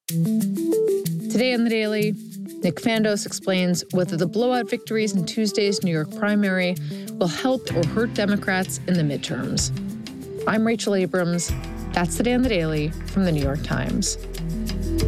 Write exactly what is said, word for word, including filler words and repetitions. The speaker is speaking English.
Today on The Daily, Nick Fandos explains whether the blowout victories in Tuesday's New York primary will help or hurt Democrats in the midterms. I'm Rachel Abrams. That's Today on The Daily from The New York Times.